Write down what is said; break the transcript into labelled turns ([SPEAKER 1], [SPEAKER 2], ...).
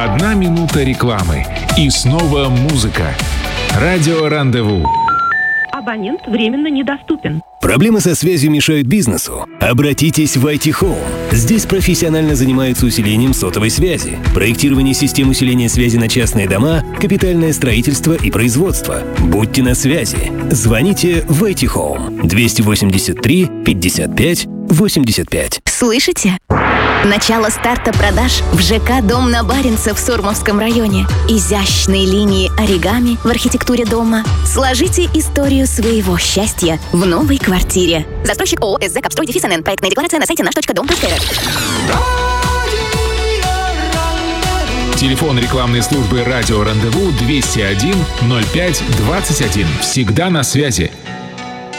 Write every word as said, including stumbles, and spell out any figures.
[SPEAKER 1] Одна минута рекламы. И снова музыка. Радио Рандеву.
[SPEAKER 2] Абонент временно недоступен.
[SPEAKER 3] Проблемы со связью мешают бизнесу? Обратитесь в ай ти Home. Здесь профессионально занимаются усилением сотовой связи, проектирование систем усиления связи на частные дома, капитальное строительство и производство. Будьте на связи. Звоните в ай ти Home двести восемьдесят три пятьдесят пять восемьдесят пять.
[SPEAKER 4] Слышите? Начало старта продаж в ЖК «Дом на Баренце» в Сурмовском районе. Изящные линии оригами в архитектуре дома. Сложите историю своего счастья в новой квартире. Застройщик ООО СЗ «Капстрой дефис эн эн». Проектная декларация на сайте наш точка дом точка эр.
[SPEAKER 1] Телефон рекламной службы «Радио Рандеву» двести один ноль пять двадцать один. Всегда на связи.